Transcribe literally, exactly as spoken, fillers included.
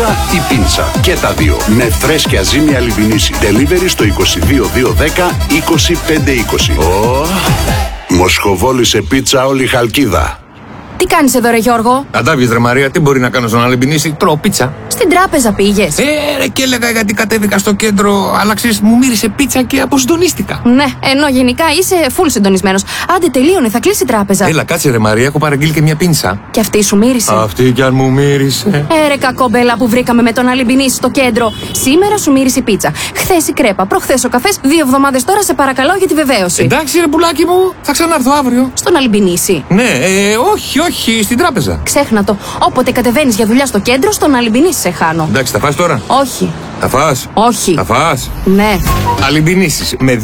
ή πίτσα. Και τα δύο. Με φρέσκια ζύμη Αλιμπινίση. Delivery στο είκοσι δύο δύο δέκα είκοσι πέντε είκοσι. Oh. Μοσχοβόλη σε πίτσα όλη Χαλκίδα. Τι κάνεις εδώ ρε Γιώργο? Αντάβιες ρε Μαρία, τι μπορεί να κάνω στον Αλιμπινίση? Τρώω πίτσα. Στην τράπεζα πήγες? Ε, ρε, και έλεγα γιατί κατέβηκα στο κέντρο, αλλά ξέρεις, μου μύρισε πίτσα και αποσυντονίστηκα. Ναι, ενώ γενικά είσαι full συντονισμένος. Άντε τελείωνε, θα κλείσει η τράπεζα. Έλα, κάτσε ρε Μαρία, έχω παραγγείλει και μια πίτσα. Και αυτή σου μύρισε? Αυτή κι αν μου μύρισε. Ε, ρε κακόμπελα που βρήκαμε με τον Αλιμπινίση στο κέντρο. Σήμερα σου μύρισε η πίτσα. Χθες η κρέπα, προχθές ο καφές, δύο εβδομάδες τώρα σε παρακαλώ για τη βεβαίωση. Εντάξει ρε πουλάκι μου, θα ξανάρθω αύριο. Στον Αλιμπινίση? Ναι, ε, όχι, όχι, στην τράπεζα. Ξέχνα το. Όποτε κατεβαίνεις για δουλειά στο κέντρο, στον Αλιμπινίση σε χάνω. Εντάξει, θα φας τώρα? Όχι. Θα φας? Όχι. Θα φας? Ναι. Αλιμπινίσεις με